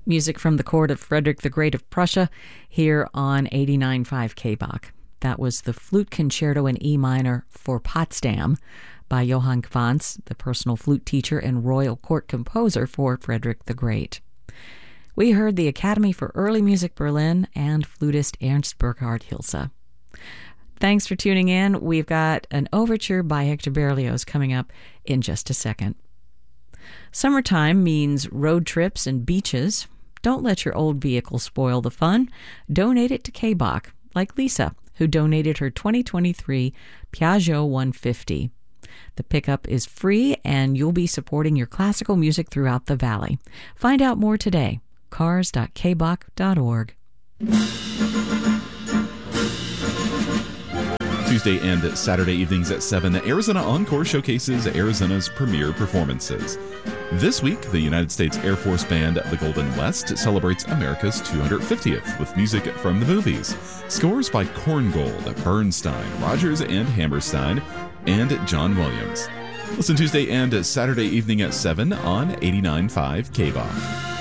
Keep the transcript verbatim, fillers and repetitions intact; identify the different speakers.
Speaker 1: Music from the court of Frederick the Great of Prussia here on eighty-nine point five K B A C. That was the Flute Concerto in E minor for Potsdam by Johann Quantz, the personal flute teacher and royal court composer for Frederick the Great. We heard the Academy for Early Music Berlin and flutist Ernst Burkhard Hilse. Thanks for tuning in. We've got an overture by Hector Berlioz coming up in just a second. Summertime means road trips and beaches. Don't let your old vehicle spoil the fun. Donate it to K B A C, like Lisa, who donated her twenty twenty-three Piaggio one fifty. The pickup is free, and you'll be supporting your classical music throughout the valley. Find out more today. cars dot k b a c dot org.
Speaker 2: Tuesday and Saturday evenings at seven, Arizona Encore showcases Arizona's premier performances. This week, the United States Air Force Band, the Golden West, celebrates America's two hundred fiftieth with music from the movies. Scores by Korngold, Bernstein, Rogers and Hammerstein, and John Williams. Listen Tuesday and Saturday evening at seven on eighty-nine point five K B A C.